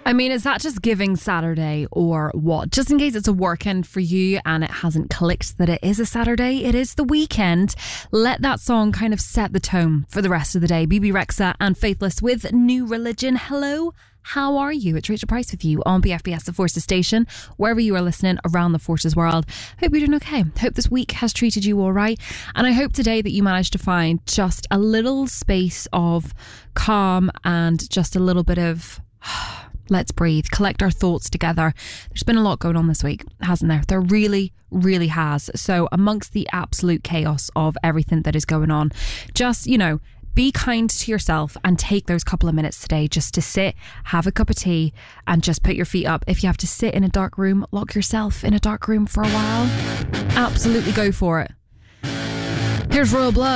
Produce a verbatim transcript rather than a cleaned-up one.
I mean, is that just giving Saturday or what? Just in case it's a weekend for you and it hasn't clicked that it is a Saturday, it is the weekend. Let that song kind of set the tone for the rest of the day. B B Rexa and Faithless with New Religion. Hello, how are you? It's Rachel Price with you on B F B S The Forces Station, wherever you are listening around the Forces world. Hope you're doing okay. Hope this week has treated you all right. And I hope today that you managed to find just a little space of calm and just a little bit of... let's breathe, collect our thoughts together. There's been a lot going on this week, hasn't there? There really, really has. So amongst the absolute chaos of everything that is going on, just, you know, be kind to yourself and take those couple of minutes today just to sit, have a cup of tea and just put your feet up. If you have to sit in a dark room, lock yourself in a dark room for a while. Absolutely go for it. Here's Royal Blood.